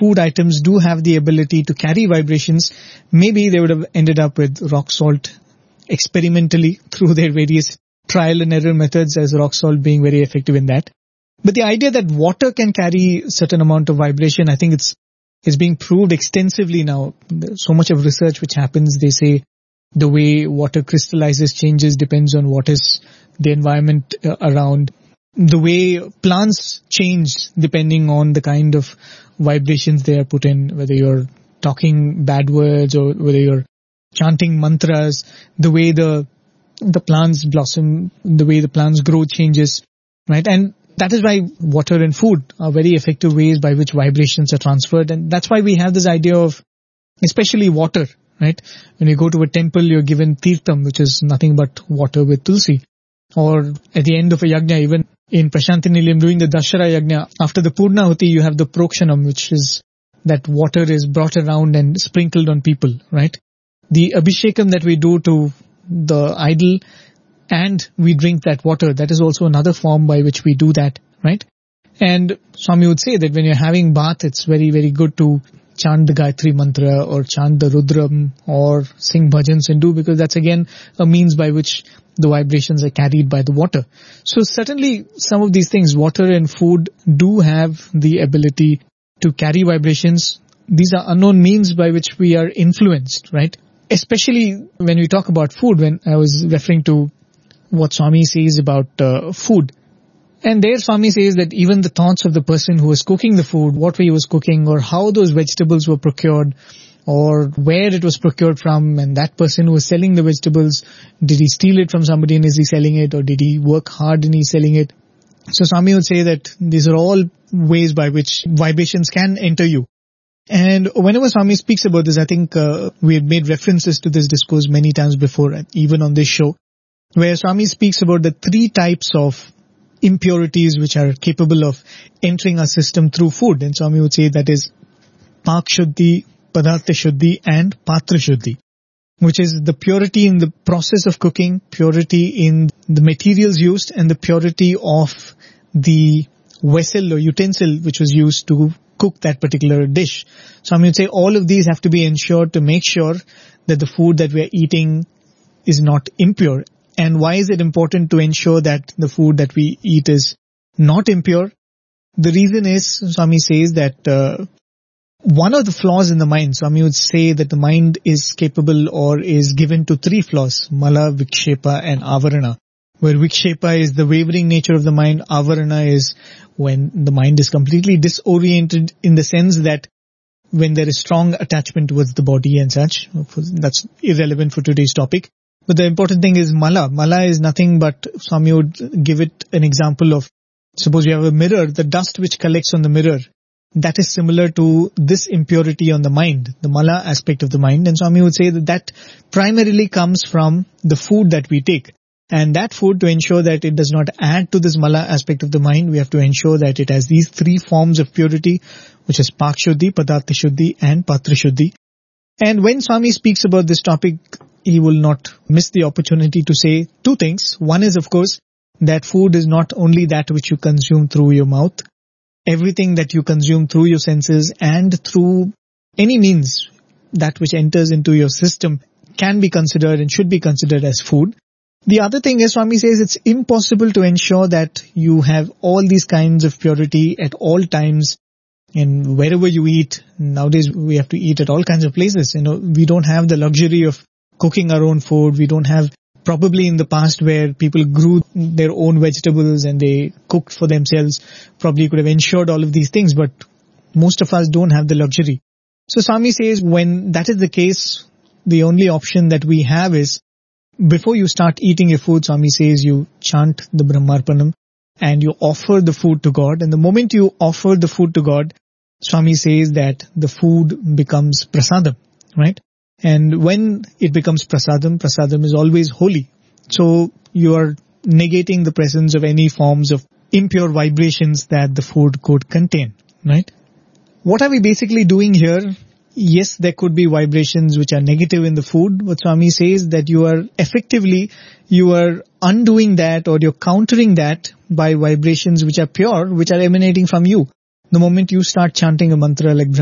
food items do have the ability to carry vibrations, maybe they would have ended up with rock salt experimentally through their various trial and error methods, as rock salt being very effective in that. But the idea that water can carry a certain amount of vibration, I think it's being proved extensively now. There's so much of research which happens. They say the way water crystallizes changes depends on what is the environment around. The way plants change depending on the kind of vibrations they are put in, whether you're talking bad words or whether you're chanting mantras, the way the plants blossom, the way the plants grow changes, right? And that is why water and food are very effective ways by which vibrations are transferred. And that's why we have this idea of, especially water, right? When you go to a temple, you're given tirtham, which is nothing but water with tulsi. Or at the end of a yajna, even in Prashanti Nilayam doing the Dashara yajna, after the Purnahuti, you have the Prokshanam, which is that water is brought around and sprinkled on people, right? The Abhishekam that we do to the idol and we drink that water, that is also another form by which we do that, right? And Swami would say that when you're having bath, it's very, very good to chant the Gayatri mantra or chant the Rudram or sing bhajans and do, because that's again a means by which the vibrations are carried by the water. So certainly some of these things, water and food, do have the ability to carry vibrations. These are unknown means by which we are influenced, right? Especially when we talk about food, when I was referring to what Swami says about food. And there Swami says that even the thoughts of the person who was cooking the food, what he was cooking, or how those vegetables were procured, or where it was procured from, and that person who was selling the vegetables, did he steal it from somebody and is he selling it, or did he work hard and he's selling it? So Swami would say that these are all ways by which vibrations can enter you. And whenever Swami speaks about this, I think we have made references to this discourse many times before, even on this show, where Swami speaks about the 3 types of impurities which are capable of entering our system through food. And Swami would say that is Pak Shuddhi, Padartha Shuddhi and Patra Shuddhi, which is the purity in the process of cooking, purity in the materials used, and the purity of the vessel or utensil which was used to cook that particular dish. Swami would say all of these have to be ensured to make sure that the food that we are eating is not impure. And why is it important to ensure that the food that we eat is not impure? The reason is, Swami says that one of the flaws in the mind, Swami would say that the mind is capable or is given to 3 flaws, Mala, Vikshepa and Avarana. Where Vikshepa is the wavering nature of the mind, Avarana is when the mind is completely disoriented, in the sense that when there is strong attachment towards the body and such. That's irrelevant for today's topic. But the important thing is Mala. Mala is nothing but, Swami would give it an example of, suppose you have a mirror, the dust which collects on the mirror, that is similar to this impurity on the mind, the Mala aspect of the mind. And Swami would say that that primarily comes from the food that we take. And that food, to ensure that it does not add to this Mala aspect of the mind, we have to ensure that it has these 3 forms of purity, which is Pak Shuddhi, Padartha Shuddhi and Patra Shuddhi. And when Swami speaks about this topic, he will not miss the opportunity to say 2 things. One is, of course, that food is not only that which you consume through your mouth. Everything that you consume through your senses and through any means, that which enters into your system, can be considered and should be considered as food. The other thing is, Swami says it's impossible to ensure that you have all these kinds of purity at all times and wherever you eat. Nowadays we have to eat at all kinds of places. We don't have the luxury of cooking our own food. We don't have, probably in the past where people grew their own vegetables and they cooked for themselves, probably could have ensured all of these things, but most of us don't have the luxury. So Swami says when that is the case, the only option that we have is, before you start eating your food, Swami says you chant the Brahmarpanam and you offer the food to God. And the moment you offer the food to God, Swami says that the food becomes prasadam, right? And when it becomes prasadam, prasadam is always holy. So you are negating the presence of any forms of impure vibrations that the food could contain, right? What are we basically doing here? Yes, there could be vibrations which are negative in the food, but Swami says that you are undoing that, or you're countering that by vibrations which are pure, which are emanating from you. The moment you start chanting a mantra like